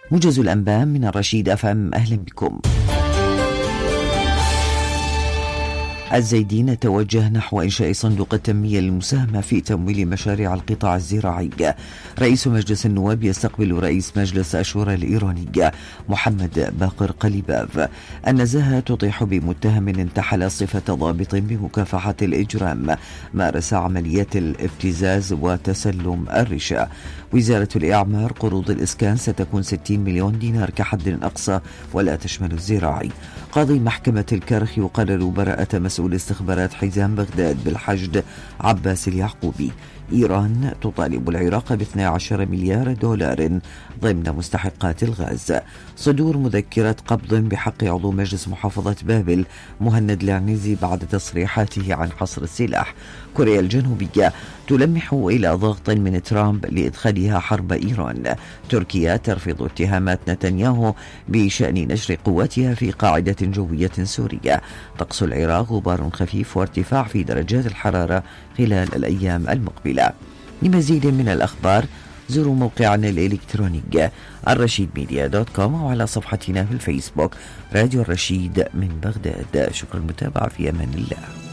موجز الأنباء من الرشيد أفهم، أهلا بكم. الزايدين توجه نحو إنشاء صندوق التنمية للمساهمة في تمويل مشاريع القطاع الزراعي. رئيس مجلس النواب يستقبل رئيس مجلس الشورى الإيراني محمد باقر قليباف. النزاهة تطيح بمتهم انتحل صفة ضابط بمكافحة الإجرام مارس عمليات الابتزاز وتسلم الرشا. وزارة الإعمار قروض الإسكان ستكون 60 مليون دينار كحد أقصى ولا تشمل الزراعي. قاضي محكمة الكرخ يقرر براءة مسؤول استخبارات حزام بغداد بالحشد عباس اليعقوبي. إيران تطالب العراق ب12 مليار دولار ضمن مستحقات الغاز. صدور مذكرة قبض بحق عضو مجلس محافظة بابل مهند العنيزي بعد تصريحاته عن حصر السلاح. كوريا الجنوبية تلمح إلى ضغط من ترامب لإدخالها حرب إيران. تركيا ترفض اتهامات نتنياهو بشأن نشر قواتها في قاعدة جوية سورية. طقس العراق غبار خفيف وارتفاع في درجات الحرارة خلال الأيام المقبلة. لمزيد من الأخبار زوروا موقعنا الإلكتروني الرشيدميديا.com وعلى صفحتنا في الفيسبوك راديو الرشيد من بغداد. شكرا للمتابعة، في أمان الله.